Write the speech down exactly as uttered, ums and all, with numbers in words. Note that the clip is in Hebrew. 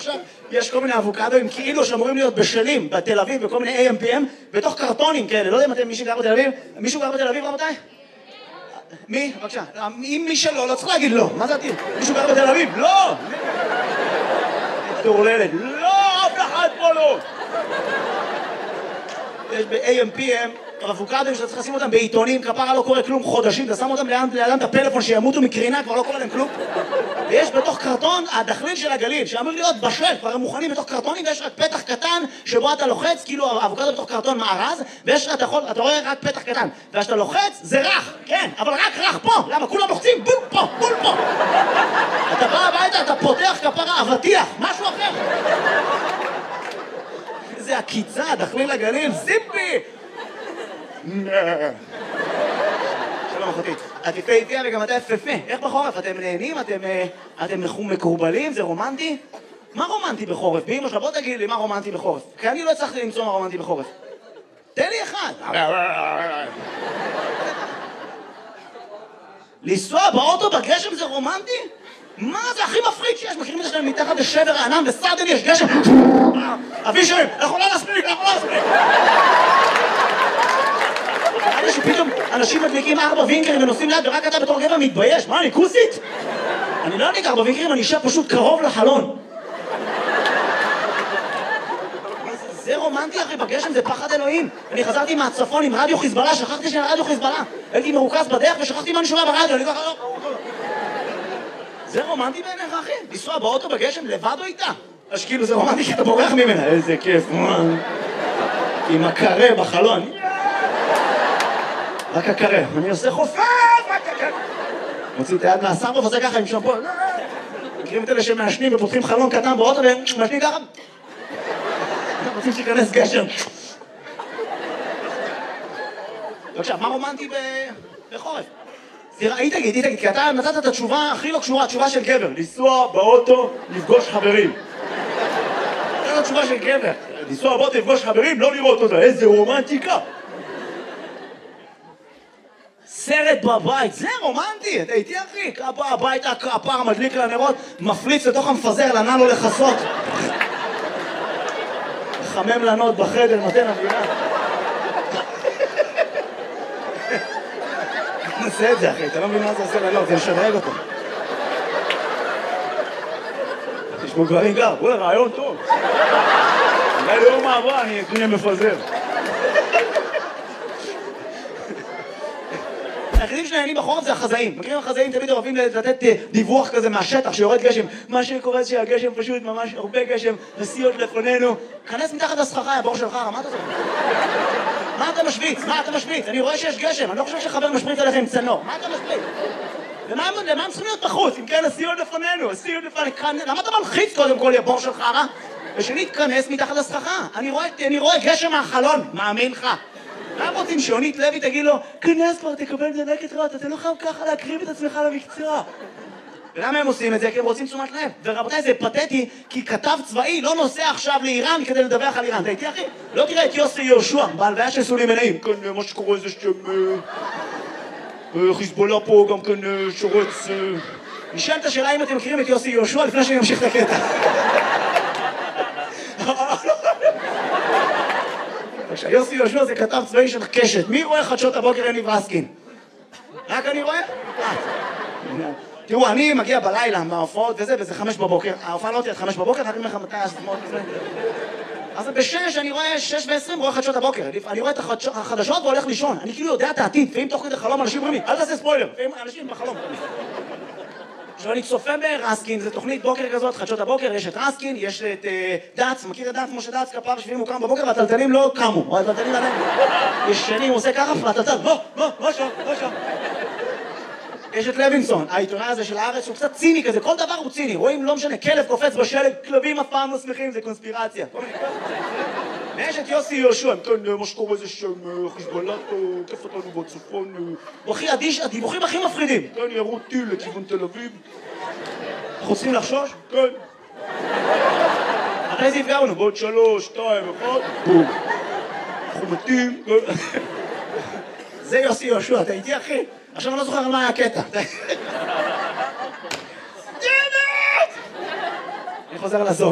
עכשיו יש כל מיני אבוקדוים כאילו שאמורים להיות בשלים בתל אביב, בכל מיני איי אם פי אם, בתוך קרטונים כאלה. לא יודע אם אתם, מי שגר בתל אביב? מישהו גר בתל אביב, רבותיי? מי? בבקשה. אם מי שלא, לא צריך להגיד לא. מה זה עתיד? מישהו גר בתל אביב? לא! תורללת. לא! אף אחד פה לא! יש ב-איי אם פי אם אבוקדוים שאתה צריך לשים אותם בעיתונים, כפרה לא קורה כלום חודשים, אתה שם אותם לידם את הפלאפון שימותו מקרינה, כבר לא קורה להם כלום. ויש בתוך קרטון הדחליל של הגליל, שאמור להיות בשל, כבר הם מוכנים בתוך קרטונים, ויש רק פתח קטן שבו אתה לוחץ, כאילו האבוקדו בתוך קרטון מארז, ויש רק, אתה, יכול, אתה רואה רק פתח קטן, וכשאתה לוחץ זה רך, כן, אבל רק רך פה, למה? כולם לוחצים בול פה, בול פה. אתה בא הביתה, אתה פותח כפרה אבטיח, משהו אחר. זה הקיצה, דחליל הגליל, זיפי! שלום אחותי, את יפה איתי וגם אתה יפה. איך בחורף? אתם נהנים? אתם מקורבלים? זה רומנטי? מה רומנטי בחורף? באמא שלה, בוא תגיד לי מה רומנטי בחורף, כי אני לא הצלחתי למצוא מה רומנטי בחורף. תן לי אחד. לנסוע באוטו בגשם זה רומנטי? מה זה הכי מפחיד שיש? מכירים את זה שלהם מתחת לשבר הענן וסרדן יש גשם? אבי שרים, אנחנו לא נספיק, אנחנו לא נספיק. נראה לי שפתאום אנשים מדליקים ארבע וינקרים ונוסעים ליד ורק אתה בתור גבר מתבייש. מה, אני כוסית? אני לא אדליק ארבע וינקרים, אני אשב פשוט קרוב לחלון. זה רומנטי אחי, בגשם זה פחד אלוהים. אני חזרתי מהצפון עם רדיו חיזבאללה, שכחתי שאני רדיו חיזבאללה. הייתי מרוכז בדרך ושכחתי מה אני שומע ברדיו, אני ככה לא... זה רומנטי בעיניך אחי? לנסוע באוטו בגשם לבד או איתה? אז כאילו זה רומנטי כי אתה בורח ממנה. איזה כיף, מן. עם הקרה בחלון. רק הקרה. אני עושה חופף, רק הקרה. מוציא את היד מהסרבו ועושה ככה עם שמפו. מכירים את אלה שמעשנים ופותחים חלון קטן באוטו ומעשנים ככה. רוצים שיכנס גשם. בבקשה, מה רומנטי בחורף? היא תגיד, היא תגיד, כי אתה נתת את התשובה הכי לא קשורה, התשובה של גבר. לנסוע באוטו, לפגוש חברים. זאת התשובה של גבר. לנסוע באוטו, לפגוש חברים, לא לראות אותה. איזה רומנטיקה. סרט בבית, זה רומנטי. אתה איתי אחי, כפה הביתה, הפער מדליק לנרות, מפליץ לתוך המפזר, לנע לו לחסות. חמם לנות בחדר, נותן אווירה. נעשה את זה אחי, אתה לא מבין מה זה עושה לנות, זה משדרג אותו. תשמעו גברים גר, בואי רעיון טוב. אולי ליום מעברה אני אקנה מפזר. היחידים שנהנים בחורף זה החזאים. מכירים החזאים תמיד אוהבים לתת דיווח כזה מהשטח שיורד גשם. מה שקורה זה שהגשם פשוט ממש הרבה גשם, נסיעות לפנינו. כנס מתחת לסככה, הבור שלך, מה אתה עושה? מה אתה משוויץ? מה אתה משוויץ? אני רואה שיש גשם, אני לא חושב שחבר משפריץ עליך עם צנור. מה אתה משוויץ? למה הם צריכים להיות בחוץ? אם כן, נסיעות לפנינו, נסיעות לפנינו. למה אתה מלחיץ קודם כל הבור שלך, רע? ושנתכנס מתחת לסככה. אני רואה גשם מהחלון, מאמין לך. למה רוצים שעונית לוי תגיד לו, כנס כבר, תקבל דלקת רעות, אתה לא חייב ככה להקריב את עצמך למקצוע. ולמה הם עושים את זה? כי הם רוצים תשומת לב. ורבותיי, זה פתטי, כי כתב צבאי לא נוסע עכשיו לאיראן כדי לדווח על איראן. אתה איתי אחי? לא תראה את יוסי יהושע, בהלוויה של סולימאני. כן, מה שקורה זה שם... חיזבאללה פה גם כן שורץ... נשאל את השאלה אם אתם מכירים את יוסי יהושע לפני שאני אמשיך את הקטע. יוסי יהושע זה כתב צבאי של קשת. מי רואה חדשות הבוקר יניב רסקין? רק אני רואה? תראו, אני מגיע בלילה מההופעות וזה, וזה חמש בבוקר. ההופעה לא תהיה עד חמש בבוקר, אני אומר לך מתי השמות וזה. אז בשש אני רואה שש ועשרים, רואה חדשות הבוקר. אני רואה את החדשות והולך לישון. אני כאילו יודע את העתיד, ואם תוך כדי חלום אנשים אומרים לי, אל תעשה ספוילר, ואם אנשים בחלום. עכשיו אני צופה ברסקין, זו תוכנית בוקר כזאת, חדשות הבוקר, יש את רסקין, יש את דץ, מכיר את דץ, משה דץ, כפר שביעים הוא קם בבוקר והטלטלים לא קמו, או הטלטלים עליהם. ישנים, הוא עושה ככה, והטלטל, לא, לא, לא שם, לא שם. יש את לוינסון, העיתונאי הזה של הארץ, שהוא קצת ציני כזה, כל דבר הוא ציני, רואים, לא משנה, כלב קופץ בשלג, כלבים אף פעם לא שמחים, זה קונספירציה. ויש את יוסי יהושע, כן, מה שקורה זה שם, חיזבאללה, כיף אותנו בצפון, הוא הכי אדיש, הדיווחים הכי מפחידים. כן, ירו טיל לכיוון תל אביב. אנחנו צריכים לחשוש? כן. מתי זה יפגע לנו? בעוד שלוש, שתיים, אחד, בום. אנחנו מתים, כן. זה יוסי יהושע, אתה איתי אחי? עכשיו אני לא זוכר על מה היה הקטע. אני חוזר לזוג.